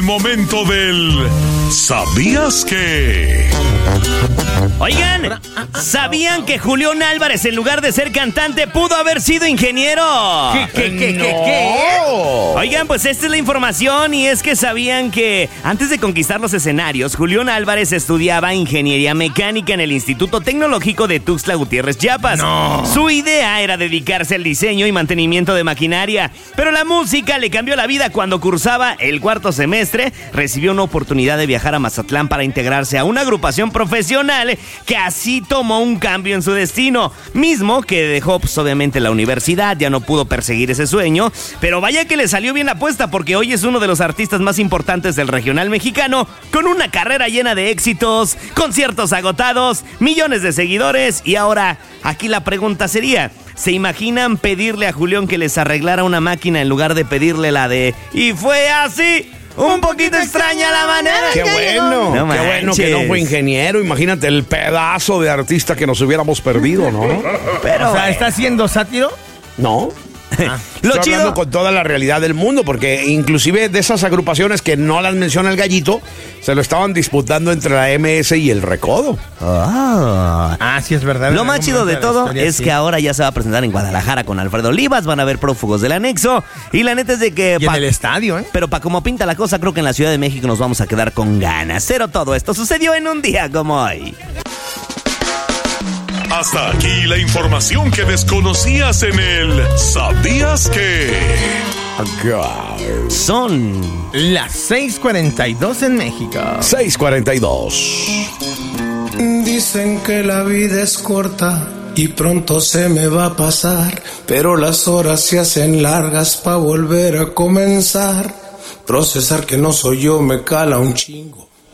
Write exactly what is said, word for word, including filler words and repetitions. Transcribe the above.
momento del ¿sabías qué? Oigan, ¿sabían que Julián Álvarez, en lugar de ser cantante, pudo haber sido ingeniero? ¿Qué, qué, qué, No. qué, qué? Oigan, pues esta es la información, y es que sabían que antes de conquistar los escenarios, Julián Álvarez estudiaba ingeniería mecánica en el Instituto Tecnológico de Tuxtla Gutiérrez, Chiapas. No. Su idea era dedicarse al diseño y mantenimiento de maquinaria, pero la música le cambió la vida cuando cursaba el cuarto semestre. Recibió una oportunidad de viajar a Mazatlán para integrarse a una agrupación profesional que así tomó un cambio en su destino, mismo que dejó pues, obviamente la universidad, ya no pudo perseguir ese sueño, pero vaya que le salió bien la apuesta, porque hoy es uno de los artistas más importantes del regional mexicano, con una carrera llena de éxitos, conciertos agotados, millones de seguidores. Y ahora, aquí la pregunta sería, ¿se imaginan pedirle a Julián que les arreglara una máquina en lugar de pedirle la de "y fue así"? Un poquito extraña la manera. Qué bueno, No qué bueno que no fue manches. ingeniero. Imagínate el pedazo de artista que nos hubiéramos perdido, ¿no? Pero O sea, bueno. ¿está haciendo sátiro? No. Lo Estoy chido, hablando con toda la realidad del mundo, porque inclusive de esas agrupaciones que no las menciona el Gallito, se lo estaban disputando entre la M S y el Recodo. Ah. Ah, sí, es verdad. Lo En más algún chido de momento la todo historia, es sí. que ahora ya se va a presentar en Guadalajara con Alfredo Olivas, van a haber prófugos del anexo, y la neta es de que... Y pa- en el estadio, ¿eh? Pero para como pinta la cosa, creo que en la Ciudad de México nos vamos a quedar con ganas. Pero todo esto sucedió en un día como hoy. Hasta aquí la información que desconocías en el ¿sabías qué? Son... Las seis cuarenta y dos en México. seis cuarenta y dos. Dicen que la vida es corta y pronto se me va a pasar, pero las horas se hacen largas pa' volver a comenzar. Procesar que no soy yo me cala un chingo.